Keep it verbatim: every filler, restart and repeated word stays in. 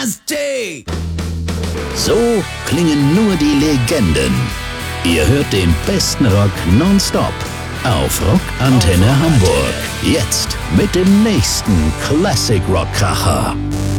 So klingen nur die Legenden. Ihr hört den besten Rock nonstop auf Rockantenne Hamburg. Jetzt mit dem nächsten Classic Rock Kracher.